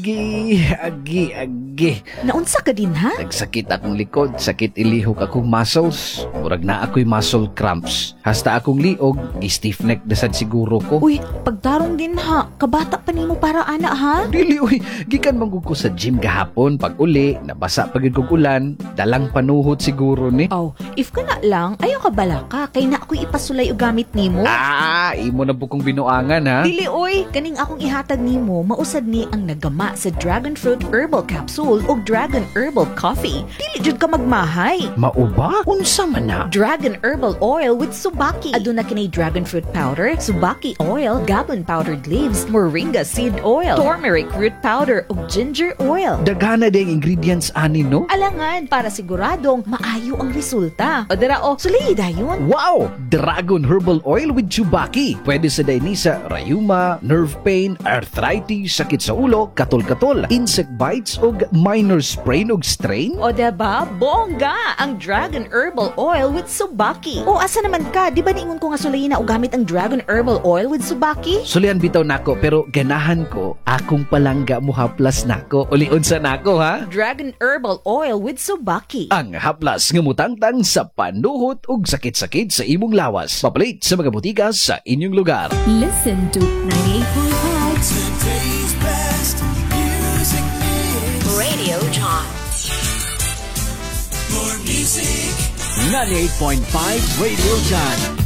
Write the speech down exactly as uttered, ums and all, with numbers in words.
agi, agi, agi. Naunsa ka din ha? Nagsakit akong likod, sakit ilihok akong muscles. Murag na ako'y muscle cramps. Hasta akong liog, gi-stiff neck dasad siguro ko. Uy, pagtarong din ha. Kabata pa nimo para ana ha? Dili, uy, gikan manggug ko sa gym gahapon. Pag uli, nabasa pagid kog ulan, dalang panuhot siguro ni. Oh, if ka na lang, ayaw ka bala ka. Kay na ako'y ipasulay o gamit nimo. Ah, imo na bukong binuangan ha. Dili oy, kaning akong ihatag nimo, mausad ni ang nagama sa Dragon Fruit Herbal Capsule o Dragon Herbal Coffee. Dili jud ka magmahay. Mauba? Unsa man na? Dragon Herbal Oil with Subaki. Aduna kini Dragon Fruit Powder, Subaki Oil, Gabon Powdered Leaves, Moringa Seed Oil, Turmeric Root Powder ug Ginger Oil. Daghana ding ingredients ani no? Alangan para siguradong maayo ang resulta. O dira o, sulay dayon. Wow! Dragon Herbal Oil with Chubaki. Pwede sa daini sa rayuma, nerve pain, arthritis, sakit sa ulo, katol-katol, insect bites ug minor sprain ug strain. O diba, bongga ang Dragon Herbal Oil with Subaki. O asa naman ka, di ba niingon ko nga sulayin na o gamit ang Dragon Herbal Oil with Subaki? Sulian bitaw nako pero ganahan ko akong palangga mo haplas nako. Uliun sa nako ha. Dragon Herbal Oil with Subaki. Ang haplas nga mutangtang sa panuhot ug sakit-sakit sa imong lawas. Papalit sa mga butika sa inyong lugar. Listen to ninety-eight point five Today's best music mix. Radio John. More music. ninety-eight point five Radio John.